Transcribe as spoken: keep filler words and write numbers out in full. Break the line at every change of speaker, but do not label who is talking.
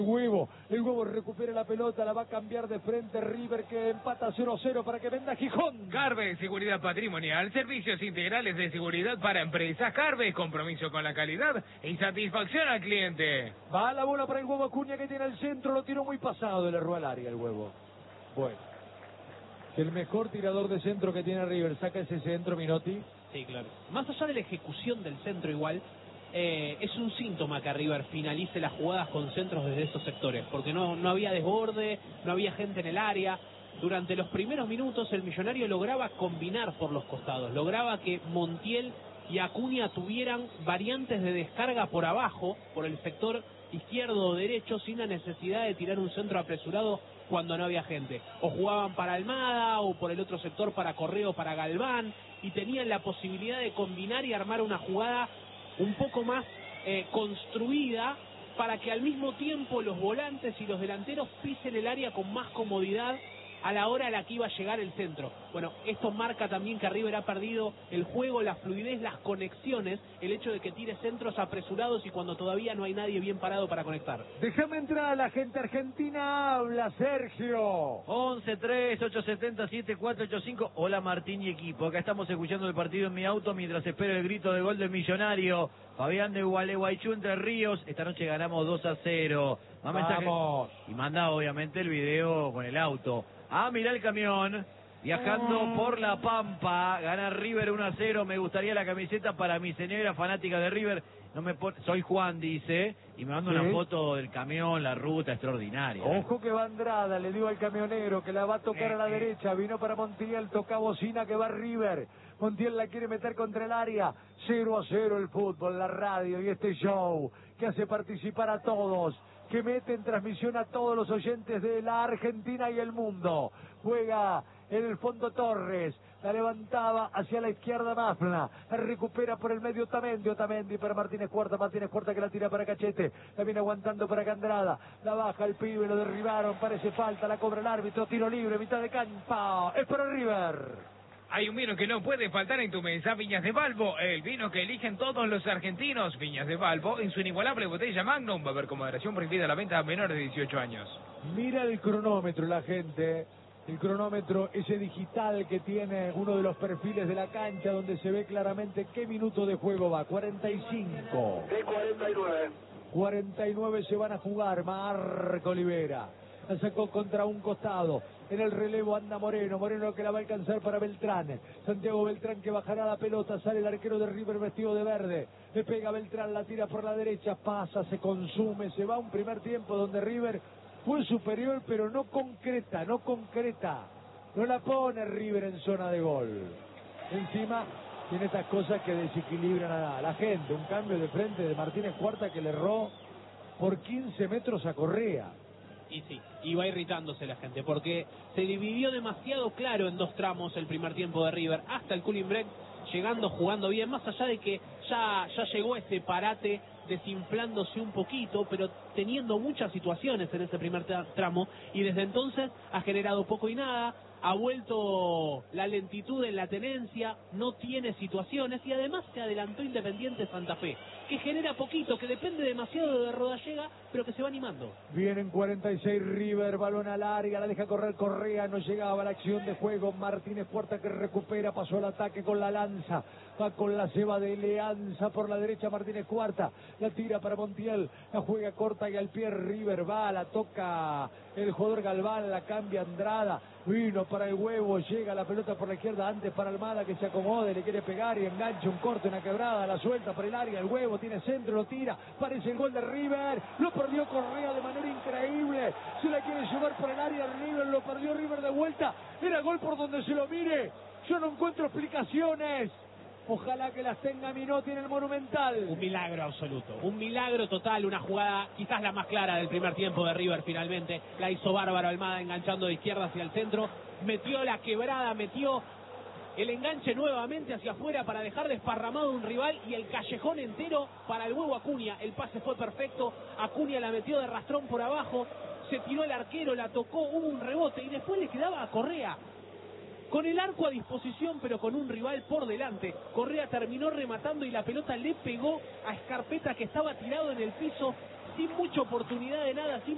Huevo, el Huevo recupera la pelota, la va a cambiar de frente River, que empata cero a cero para que venda Gijón.
Carve Seguridad Patrimonial, servicios integrales de seguridad para empresas. Carve, compromiso con la calidad y satisfacción al cliente.
Va la bola para el Huevo Acuña, que tiene el centro, lo tiró muy pasado, le erró al área el Huevo. Bueno, el mejor tirador de centro que tiene River, saca ese centro, Minotti.
Sí, claro. Más allá de la ejecución del centro igual, Eh, es un síntoma que River finalice las jugadas con centros desde esos sectores, porque no, no había desborde, no había gente en el área. Durante los primeros minutos el Millonario lograba combinar por los costados, lograba que Montiel y Acuña tuvieran variantes de descarga por abajo, por el sector izquierdo o derecho, sin la necesidad de tirar un centro apresurado cuando no había gente. O jugaban para Almada, o por el otro sector para Correo, para Galván, y tenían la posibilidad de combinar y armar una jugada un poco más eh, construida, para que al mismo tiempo los volantes y los delanteros pisen el área con más comodidad a la hora a la que iba a llegar el centro. Bueno, esto marca también que River ha perdido el juego, la fluidez, las conexiones, el hecho de que tire centros apresurados y cuando todavía no hay nadie bien parado para conectar.
Déjame entrar a la gente argentina, habla Sergio.
once tres ocho siete cero siete cuatro ocho cinco. Hola Martín y equipo, acá estamos escuchando el partido en mi auto mientras espero el grito de gol del Millonario. Fabián de Gualeguaychú, Entre Ríos. Esta noche ganamos dos a cero. Más mensajes.
Vamos.
Y manda obviamente el video con el auto. Ah, mirá el camión, viajando por la Pampa, gana River uno a cero, me gustaría la camiseta para mi señora fanática de River, no me pon... soy Juan, dice, y me manda
¿Sí?
una foto del camión, la ruta, extraordinaria.
Ojo que va Andrada, le dio al camionero, que la va a tocar
Eh,
a la
eh.
derecha, vino para Montiel, toca bocina que va River, Montiel la quiere meter contra el área, cero a cero el fútbol, la radio y este show, que hace participar a todos, que mete en transmisión a todos los oyentes de la Argentina y el mundo. Juega en el fondo Torres, la levantaba hacia la izquierda Mafla, la recupera por el medio Otamendi, Otamendi para Martínez Cuarta, Martínez Cuarta que la tira para Cachete, la viene aguantando para Candrada, la baja el pibe, lo derribaron, parece falta, la cobra el árbitro, tiro libre, mitad de campo, es para River.
Hay un vino que no puede faltar en tu mesa, Viñas de Valvo, el vino que eligen todos los argentinos. Viñas de Valvo, en su inigualable botella Magnum, va a haber con moderación prohibida la venta a menores de dieciocho años.
Mira el cronómetro la gente, el cronómetro ese digital que tiene uno de los perfiles de la cancha donde se ve claramente qué minuto de juego va, cuarenta y cinco.
De cuarenta y nueve.
cuarenta y nueve se van a jugar, Marco Olivera. La sacó contra un costado. En el relevo anda Moreno. Moreno que la va a alcanzar para Beltrán. Santiago Beltrán que bajará la pelota. Sale el arquero de River vestido de verde. Le pega Beltrán, la tira por la derecha. Pasa, se consume. Se va un primer tiempo donde River fue superior, pero no concreta, no concreta. No la pone River en zona de gol. Encima tiene estas cosas que desequilibran a la gente. Un cambio de frente de Martínez Cuarta que le erró por quince metros a Correa.
Y sí, iba irritándose la gente, porque se dividió demasiado claro en dos tramos el primer tiempo de River, hasta el cooling break, llegando, jugando bien, más allá de que ya, ya llegó ese parate desinflándose un poquito, pero teniendo muchas situaciones en ese primer tramo, y desde entonces ha generado poco y nada, ha vuelto la lentitud en la tenencia, no tiene situaciones, y además se adelantó Independiente Santa Fe, que genera poquito, que depende demasiado de Rodallega, pero que se va animando.
Vienen cuarenta y seis River, balón al área, la deja correr Correa, no llegaba a la acción de juego, Martínez Puerta que recupera, pasó al ataque con la lanza, va con la ceba de Leanza por la derecha Martínez Cuarta, la tira para Montiel, la juega corta y al pie River, va, la toca el jugador Galván, la cambia Andrada, vino para el Huevo, llega la pelota por la izquierda, antes para Almada que se acomode, le quiere pegar y engancha un corte, una quebrada, la suelta por el área, el Huevo tiene centro, lo tira, parece el gol de River, lo perdió Correa de manera increíble, se la quiere llevar por el área River, lo perdió River de vuelta, era gol por donde se lo mire, yo no encuentro explicaciones. Ojalá que las tenga Minotti en el Monumental.
Un milagro absoluto, un milagro total, una jugada quizás la más clara del primer tiempo de River finalmente. La hizo bárbaro Almada enganchando de izquierda hacia el centro, metió la quebrada, metió el enganche nuevamente hacia afuera para dejar desparramado un rival y el callejón entero para el Huevo Acuña. El pase fue perfecto, Acuña la metió de rastrón por abajo, se tiró el arquero, la tocó, hubo un rebote y después le quedaba a Correa. Con el arco a disposición, pero con un rival por delante, Correa terminó rematando y la pelota le pegó a Scarpetta, que estaba tirado en el piso, sin mucha oportunidad de nada, sin